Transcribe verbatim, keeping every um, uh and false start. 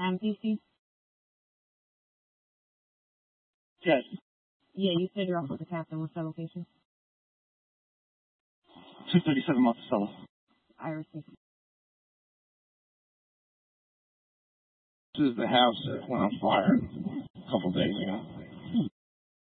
Um, D C? Yes. Yeah, you said you're off with the captain. What's that location? two thirty-seven Monticello. Iris. This is the house that went on fire a couple days ago.